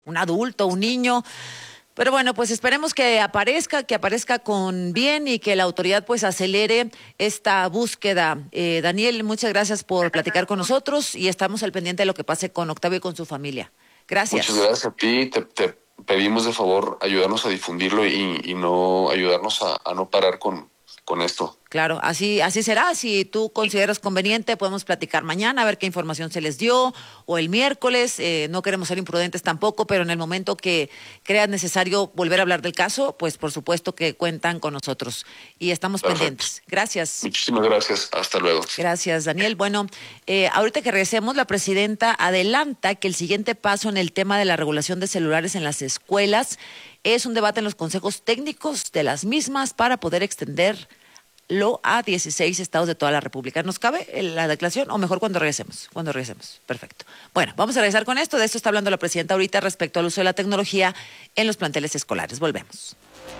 un adulto, un niño. Pero bueno, pues esperemos que aparezca con bien y que la autoridad pues acelere esta búsqueda. Daniel, muchas gracias por platicar con nosotros y estamos al pendiente de lo que pase con Octavio y con su familia. Gracias. Muchas gracias a ti. Te pedimos de favor ayudarnos a difundirlo y no ayudarnos a no parar con esto. Claro, así será. Si tú consideras conveniente, podemos platicar mañana, a ver qué información se les dio, o el miércoles. No queremos ser imprudentes tampoco, pero en el momento que creas necesario volver a hablar del caso, pues por supuesto que cuentan con nosotros. Y estamos pendientes. Gracias. Muchísimas gracias. Hasta luego. Gracias, Daniel. Bueno, ahorita que regresemos, la presidenta adelanta que el siguiente paso en el tema de la regulación de celulares en las escuelas es un debate en los consejos técnicos de las mismas para poder extenderlo a 16 estados de toda la República. ¿Nos cabe la declaración o mejor cuando regresemos? Perfecto. Bueno, vamos a regresar con esto. De esto está hablando la presidenta ahorita respecto al uso de la tecnología en los planteles escolares. Volvemos.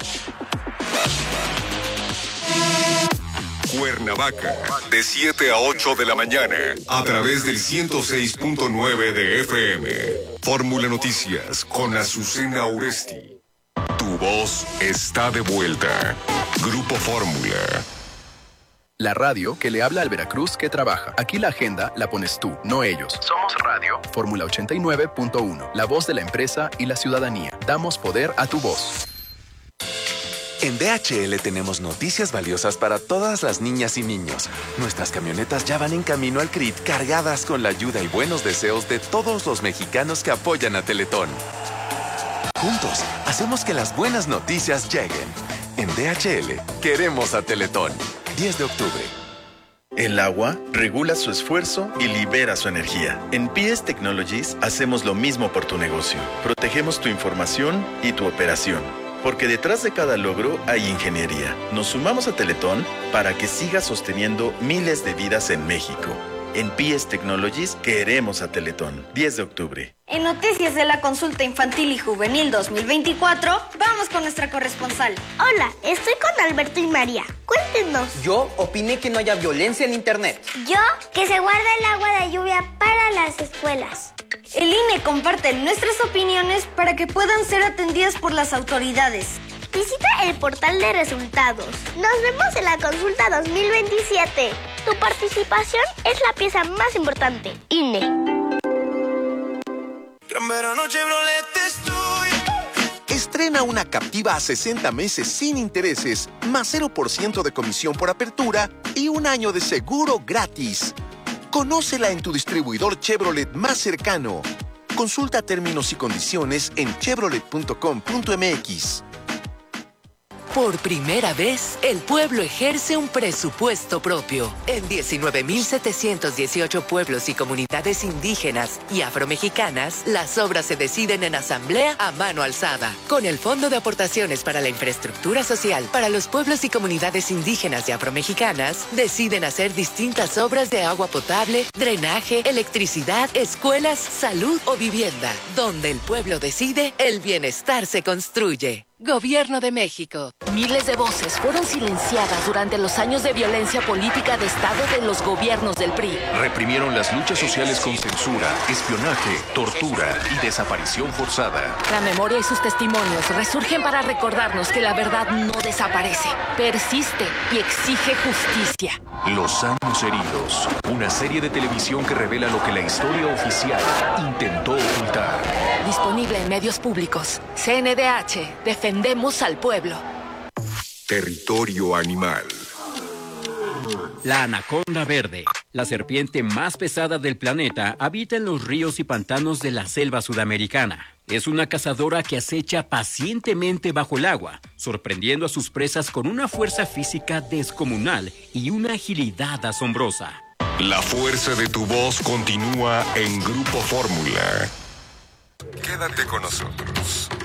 Cuernavaca, de 7 a 8 de la mañana, a través del 106.9 de FM. Fórmula Noticias con Azucena Oresti. Tu voz está de vuelta. Grupo Fórmula. La radio que le habla al Veracruz que trabaja. Aquí la agenda la pones tú, no ellos. Somos radio. Fórmula 89.1. La voz de la empresa y la ciudadanía. Damos poder a tu voz. En DHL tenemos noticias valiosas para todas las niñas y niños. Nuestras camionetas ya van en camino al CRIT cargadas con la ayuda y buenos deseos de todos los mexicanos que apoyan a Teletón. Juntos, hacemos que las buenas noticias lleguen. En DHL, queremos a Teletón. 10 de octubre. El agua regula su esfuerzo y libera su energía. En PS Technologies hacemos lo mismo por tu negocio. Protegemos tu información y tu operación. Porque detrás de cada logro hay ingeniería. Nos sumamos a Teletón para que siga sosteniendo miles de vidas en México. En PS Technologies queremos a Teletón. 10 de octubre. En Noticias de la Consulta Infantil y Juvenil 2024, vamos con nuestra corresponsal. Hola, estoy con Alberto y María. Cuéntenos. Yo opiné que no haya violencia en Internet. Yo, que se guarda el agua de lluvia para las escuelas. El INE comparte nuestras opiniones para que puedan ser atendidas por las autoridades. Visita el portal de resultados. Nos vemos en la consulta 2027. Tu participación es la pieza más importante. INE. Gran verano Chevrolet estoy. Estrena una Captiva a 60 meses sin intereses, más 0% de comisión por apertura y un año de seguro gratis. Conócela en tu distribuidor Chevrolet más cercano. Consulta términos y condiciones en chevrolet.com.mx. Por primera vez, el pueblo ejerce un presupuesto propio. En 19.718 pueblos y comunidades indígenas y afromexicanas, las obras se deciden en asamblea a mano alzada. Con el Fondo de Aportaciones para la Infraestructura Social para los pueblos y comunidades indígenas y afromexicanas, deciden hacer distintas obras de agua potable, drenaje, electricidad, escuelas, salud o vivienda. Donde el pueblo decide, el bienestar se construye. Gobierno de México. Miles de voces fueron silenciadas durante los años de violencia política de Estado de los gobiernos del PRI. Reprimieron las luchas sociales con censura, espionaje, tortura y desaparición forzada. La memoria y sus testimonios resurgen para recordarnos que la verdad no desaparece, persiste y exige justicia. Los años heridos. Una serie de televisión que revela lo que la historia oficial intentó ocultar. Disponible en medios públicos. CNDH. Defendemos al pueblo. Territorio animal. La anaconda verde, la serpiente más pesada del planeta, habita en los ríos y pantanos de la selva sudamericana. Es una cazadora que acecha pacientemente bajo el agua, sorprendiendo a sus presas con una fuerza física descomunal y una agilidad asombrosa. La fuerza de tu voz continúa en Grupo Fórmula. Quédate con nosotros.